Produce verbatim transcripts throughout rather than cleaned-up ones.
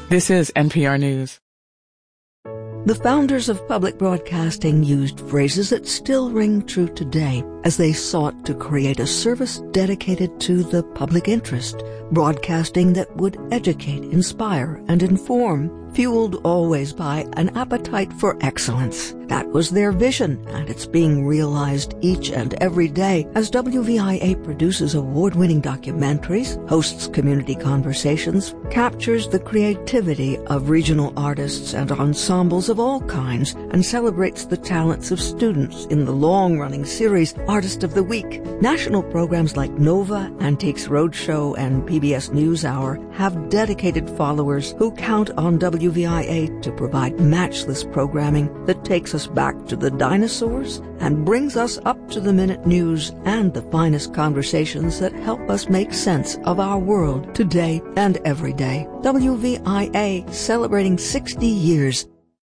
This is N P R News. The founders of public broadcasting used phrases that still ring true today as they sought to create a service dedicated to the public interest, broadcasting that would educate, inspire, and inform, fueled always by an appetite for excellence. That was their vision, and it's being realized each and every day as W V I A produces award-winning documentaries, hosts community conversations, captures the creativity of regional artists and ensembles of all kinds, and celebrates the talents of students in the long-running series Artist of the Week. National programs like Nova, Antiques Roadshow, and P B S NewsHour have dedicated followers who count on W V I A to provide matchless programming that takes us back to the dinosaurs and brings us up to the minute news and the finest conversations that help us make sense of our world today and every day. W V I A celebrating sixty years.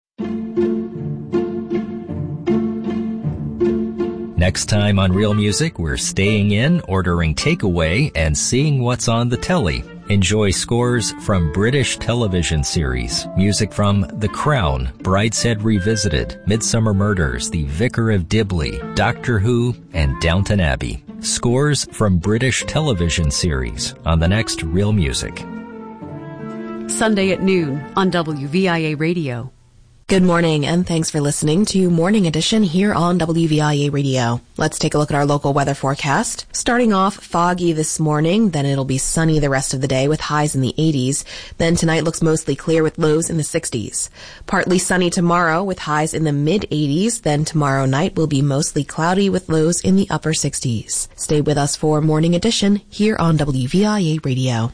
Next time on Real Music, we're staying in, ordering takeaway, and seeing what's on the telly. Enjoy scores from British television series, music from The Crown, Brideshead Revisited, Midsummer Murders, The Vicar of Dibley, Doctor Who, and Downton Abbey. Scores from British television series on the next Real Music. Sunday at noon on W V I A Radio. Good morning, and thanks for listening to Morning Edition here on W V I A Radio. Let's take a look at our local weather forecast. Starting off foggy this morning, then it'll be sunny the rest of the day with highs in the eighties. Then tonight looks mostly clear with lows in the sixties. Partly sunny tomorrow with highs in the mid-eighties. Then tomorrow night will be mostly cloudy with lows in the upper sixties. Stay with us for Morning Edition here on W V I A Radio.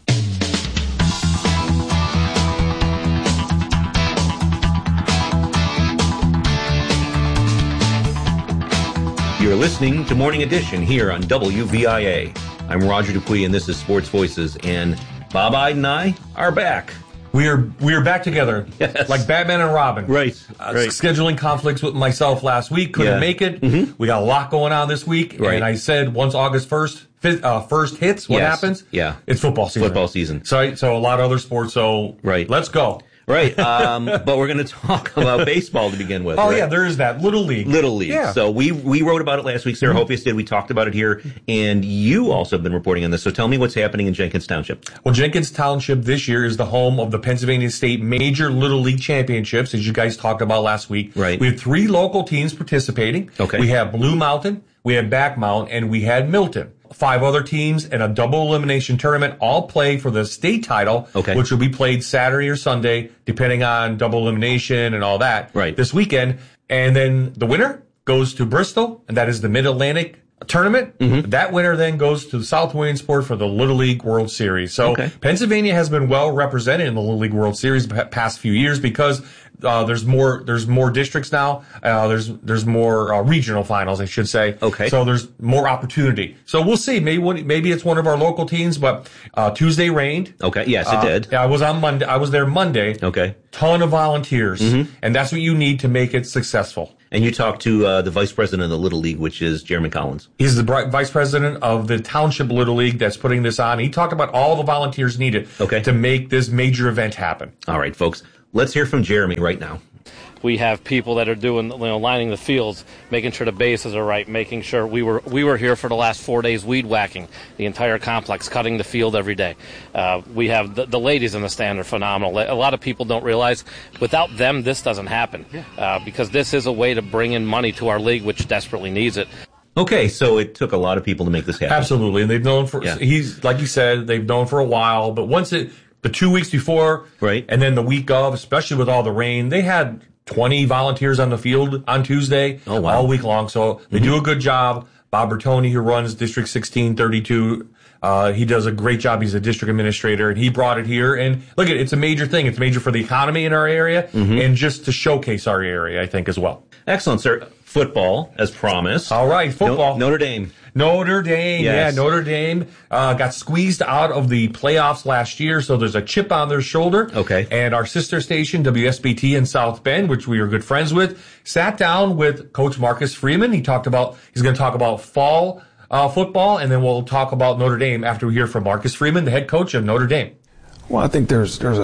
You're listening to Morning Edition here on W V I A. I'm Roger Dupuis, and this is Sports Voices, and Bob Ide and I are back. We are we are back together, yes. Like Batman and Robin. Right, uh, right. Scheduling conflicts with myself last week, couldn't yeah. make it. Mm-hmm. We got a lot going on this week, right. And I said once August first, uh, first hits, what yes. happens? Yeah, it's football season. Football season. So, so a lot of other sports. So, right. Let's go. Right, um, but we're going to talk about baseball to begin with. Oh, right? yeah, there is that. Little League. Little League. Yeah. So we we wrote about it last week. Sarah mm-hmm. Hofius did. We talked about it here. And you also have been reporting on this. So tell me what's happening in Jenkins Township. Well, Jenkins Township this year is the home of the Pennsylvania State Major Little League Championships, as you guys talked about last week. Right. We have three local teams participating. Okay. We have Blue Mountain, we have Back Mountain, and we had Milton. Five other teams in a double elimination tournament all play for the state title, okay. which will be played Saturday or Sunday, depending on double elimination and all that. Right. This weekend. And then the winner goes to Bristol, and that is the Mid-Atlantic tournament. Mm-hmm. That winner then goes to the South Williamsport for the Little League World Series. So okay. Pennsylvania has been well represented in the Little League World Series the past few years because uh, there's more there's more districts now. Uh, there's there's more uh, regional finals, I should say. Okay. So there's more opportunity. So we'll see. Maybe one, maybe it's one of our local teams. But uh, Tuesday rained. Okay. Yes, it uh, did. I was on Monday. I was there Monday. Okay. Ton of volunteers, mm-hmm. and that's what you need to make it successful. And you talked to uh, the vice president of the Little League, which is Jeremy Collins. He's the vice president of the Township Little League that's putting this on. He talked about all the volunteers needed okay. to make this major event happen. All right, folks. Let's hear from Jeremy right now. We have people that are doing, you know, lining the fields, making sure the bases are right, making sure we were we were here for the last four days weed whacking the entire complex, cutting the field every day. Uh, we have the, the ladies in the stand are phenomenal. A lot of people don't realize without them this doesn't happen uh, because this is a way to bring in money to our league, which desperately needs it. Okay, so it took a lot of people to make this happen. Absolutely, and they've known for yeah. he's like you said they've known for a while, but once it the two weeks before, right, and then the week of, especially with all the rain, they had twenty volunteers on the field on Tuesday, oh, wow. all week long. So they mm-hmm. do a good job. Bob Bertoni, who runs District sixteen thirty-two, uh, he does a great job. He's a district administrator, and he brought it here. And look, it's a major thing. It's major for the economy in our area mm-hmm. and just to showcase our area, I think, as well. Excellent, sir. Football, as promised. All right, football. No, Notre Dame. Notre Dame, yes. yeah, Notre Dame uh, got squeezed out of the playoffs last year, so there's a chip on their shoulder. Okay. And our sister station, W S B T in South Bend, which we are good friends with, sat down with Coach Marcus Freeman. He talked about, he's going to talk about fall uh, football, and then we'll talk about Notre Dame after we hear from Marcus Freeman, the head coach of Notre Dame. Well, I think there's there's a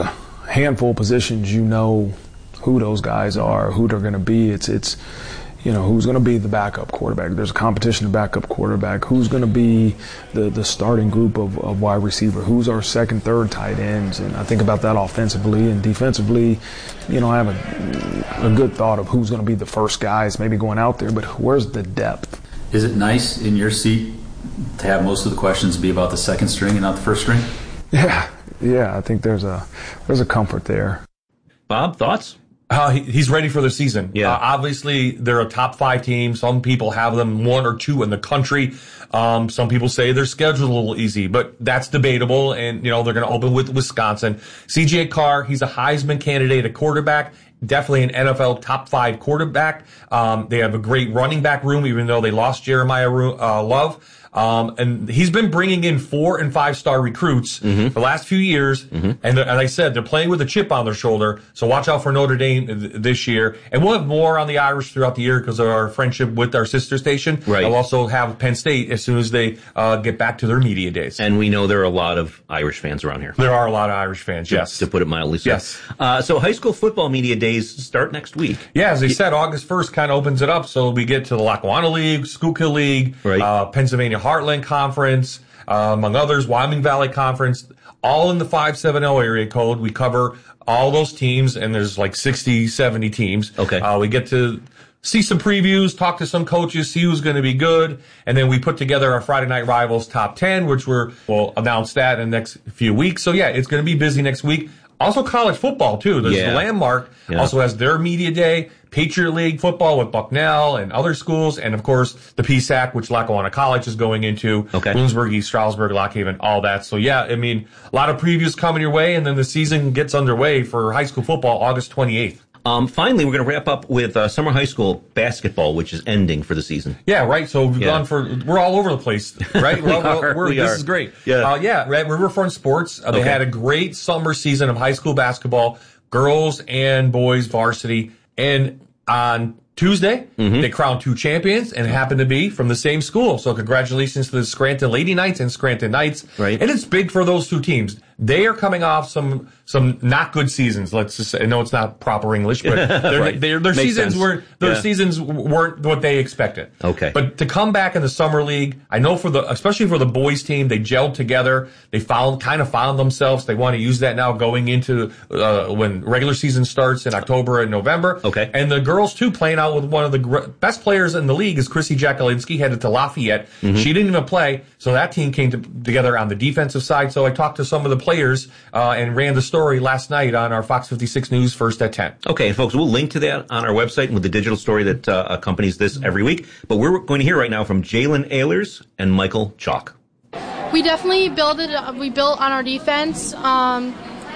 handful of positions, you know who those guys are, who they're going to be. It's, it's, you know, who's going to be the backup quarterback. There's a competition of backup quarterback. Who's going to be the, the starting group of, of wide receiver? Who's our second, third tight ends? And I think about that offensively and defensively. You know, I have a, a good thought of who's going to be the first guys maybe going out there, but where's the depth? Is it nice in your seat to have most of the questions be about the second string and not the first string? Yeah, yeah. I think there's a there's a comfort there. Bob, thoughts? Uh, he, he's ready for the season. Yeah. Uh, obviously, they're a top five team. Some people have them one or two in the country. Um, some people say their schedule's a little easy, but that's debatable. And, you know, they're going to open with Wisconsin. C J Carr, he's a Heisman candidate at quarterback. Definitely an N F L top five quarterback. Um, they have a great running back room, even though they lost Jeremiah uh, Love. Um, and he's been bringing in four and five star recruits mm-hmm. the last few years. Mm-hmm. And as I said, they're playing with a chip on their shoulder. So watch out for Notre Dame th- this year. And we'll have more on the Irish throughout the year because of our friendship with our sister station. Right. We'll also have Penn State as soon as they uh, get back to their media days. And we know there are a lot of Irish fans around here. There are a lot of Irish fans, yes. To put it mildly, sir. Yes. Uh, so high school football media days start next week. Yeah, as they said, August first kind of opens it up. So we get to the Lackawanna League, Schuylkill League, right. uh, Pennsylvania Heartland Conference. Uh, among others, Wyoming Valley Conference, all in the five seven zero area code. We cover all those teams, and there's like sixty, seventy teams. Okay. Uh, we get to see some previews, talk to some coaches, see who's going to be good, and then we put together our Friday Night Rivals top ten, which we're, we'll announce that in the next few weeks. So, yeah, it's going to be busy next week. Also college football, too. There's yeah. the Landmark. Yeah. Also has their media day. Patriot League football with Bucknell and other schools. And, of course, the P S A C, which Lackawanna College is going into. Okay. Bloomsburg, East Stroudsburg, Lock Haven, all that. So, yeah, I mean, a lot of previews coming your way. And then the season gets underway for high school football August twenty-eighth. Um, finally, we're going to wrap up with uh, summer high school basketball, which is ending for the season. Yeah, right. So we've yeah. gone for, we're all over the place, right? we we're, all, are, we're, we this are. is great. Yeah, uh, yeah right. Riverfront Sports, uh, they okay. had a great summer season of high school basketball, girls and boys varsity. And on Tuesday, mm-hmm. they crowned two champions and happened to be from the same school. So congratulations to the Scranton Lady Knights and Scranton Knights. Right. And it's big for those two teams. They are coming off some some not good seasons. Let's just say, I know it's not proper English, but their right. their, their seasons sense. were their yeah. seasons weren't what they expected. Okay. But to come back in the summer league, I know for the especially for the boys team, they gelled together. They found kind of found themselves. They want to use that now going into uh, when regular season starts in October and November. Okay. And the girls too, playing out with one of the gr- best players in the league is Chrissy Jakalinski, headed to Lafayette. Mm-hmm. She didn't even play, so that team came to, together on the defensive side. So I talked to some of the players. Uh, and ran the story last night on our Fox fifty-six News first at ten. Okay, folks, we'll link to that on our website with the digital story that uh, accompanies this every week. But we're going to hear right now from Jalen Ehlers and Michael Chalk. We definitely built it. We built on our defense, um,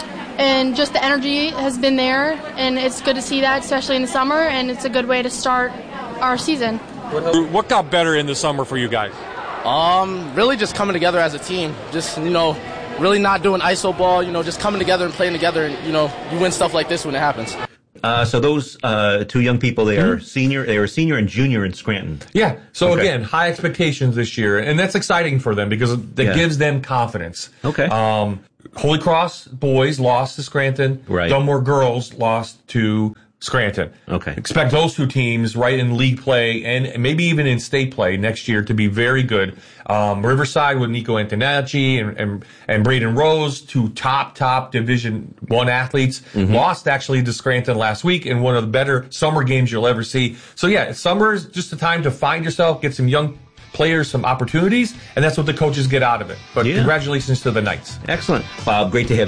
and just the energy has been there, and it's good to see that, especially in the summer, and it's a good way to start our season. What got better in the summer for you guys? Um, really just coming together as a team. Just, you know, really not doing I S O ball, you know, just coming together and playing together, and, you know, you win stuff like this when it happens. Uh, so those uh, two young people, they are mm-hmm. senior, they are senior and junior in Scranton. Yeah. So okay. again, high expectations this year, and that's exciting for them because it yeah. gives them confidence. Okay. Um, Holy Cross boys lost to Scranton. Right. Dunmore girls lost to Scranton. Okay. Expect those two teams right in league play and maybe even in state play next year to be very good. Um, Riverside with Nico Antonacci and, and, and Braden Rose, two top, top Division One athletes, mm-hmm. lost actually to Scranton last week in one of the better summer games you'll ever see. So yeah, summer is just a time to find yourself, get some young players some opportunities, and that's what the coaches get out of it. But yeah. congratulations to the Knights. Excellent. Bob, great to have